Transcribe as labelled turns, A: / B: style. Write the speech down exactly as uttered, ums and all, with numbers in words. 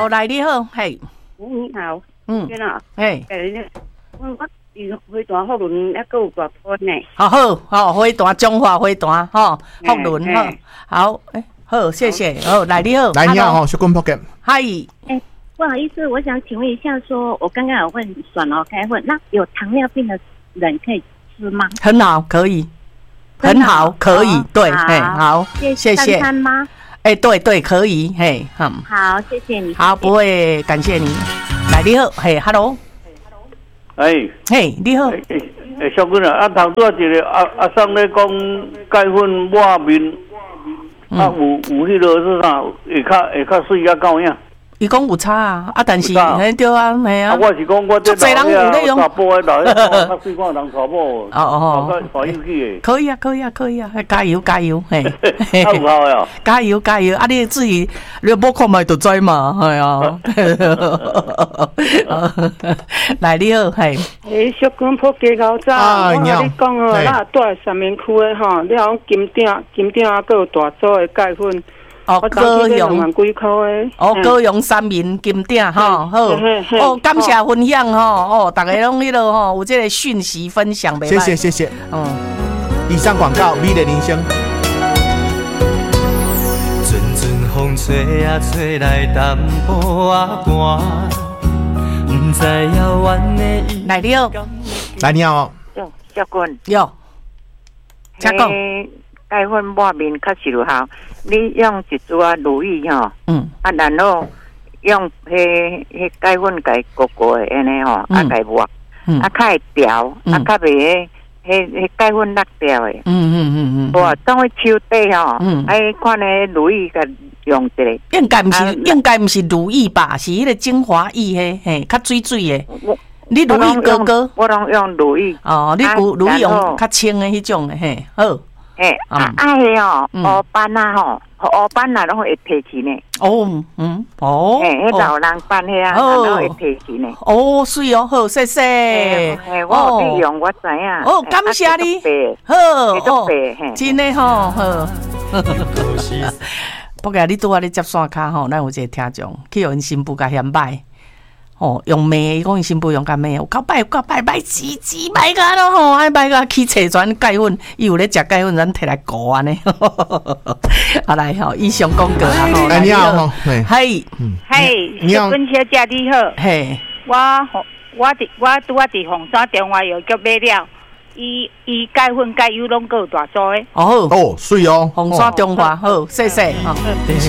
A: 好，来你好，嘿，
B: 你好，
A: 嗯，
B: 你好，
A: 嘿，
B: 我我伊飞弹福轮还佫有大波呢。
A: 好好好，飞弹中华飞弹吼，福轮好，好，诶，好，谢谢，好，来你好，
C: 来你好，小公仆嘅，
A: 嗨，
B: 哎，不好意思，我想请问一下，说我刚刚有问转了开问，那有糖尿病的人可以吃吗？
A: 很好，可以，很好，可以，对，嘿，好，谢谢。
B: 三餐吗？
A: 哎，对对，可以，嘿，嗯，
B: 好，谢谢你。
A: 好，不会，感谢你。来，你好，嘿 ，hello。
D: 哎，
A: 嘿，你好。
D: 哎，哎，小君啊，啊，头拄仔一个阿阿桑咧讲钙粉抹面，啊，有有迄落是啥？会较会较水较高样。
A: 伊讲有差啊，啊，但是嘿对啊，嘿啊。
D: 啊，我是讲我这
A: 老遐
D: 查甫的老遐较水看人查某。
A: 哦哦。
D: 滑进去的。
A: 可以啊，可以啊，可以啊，加油加油，嘿。
D: 啊有效呀。
A: 加油加油，啊，你自己你无看卖就知嘛，系啊。来你好，嘿。
E: 诶，小君仆街高早，我甲你讲哦，咱住在三明区的吼，你讲金鼎金鼎啊，佫有大组的钙粉。
A: 哦，高雄
E: 几块诶？
A: 哦，高雄三民金鼎哈，好哦，感谢分享哈，哦，大家拢迄落吼，有这个讯息分享袂歹。
C: 谢谢谢谢，嗯，以上广告，美丽人生。
F: 阵阵风吹啊吹来淡薄啊寒，不知遥远的伊。
A: 来你好，
C: 来你好，
B: 哟，小君，
A: 哟，请讲。
B: 钙粉抹面较实有效，你用一株啊如意吼，嗯，啊然后用迄迄钙粉甲裹裹的安尼吼，啊甲抹，啊较会调，啊较袂迄迄钙粉落掉的，嗯嗯嗯嗯，无当去手底吼，哎看咧如意甲用一个，
A: 应该毋是应该毋是如意吧，是迄个精华液嘿嘿，较水水的。你如意哥哥，
B: 我拢用如意，
A: 哦，你如如意用较清的迄种的嘿，好。
B: 诶，啊，爱哦，黑斑啊吼，黑斑啊，拢会提起呢。
A: 哦，嗯，哦，
B: 诶，迄老人斑遐啊，拢会提起呢。
A: 哦，水哦，好，谢谢。
B: 诶，我有用，我知影。
A: 哦，感谢你。好，哦，真的吼，好。不过你拄仔咧接线卡吼，咱有一个听众去用因新妇甲嫌歹。哦，用骂，伊讲伊新妇用甲骂，有够歹，有够歹，歹死死歹甲咯吼，爱歹甲去找全钙粉，伊有咧食钙粉，咱摕来顾安尼。好来吼，以上广告啦吼。
C: 你好吼，
A: 嘿，
G: 嘿，小君小姐你好，
A: 嘿，
G: 我我伫我拄啊伫凤山中华药局买了，伊伊钙粉钙油拢够大组诶。
A: 哦
C: 哦，水哦，
A: 凤山中华好，谢谢。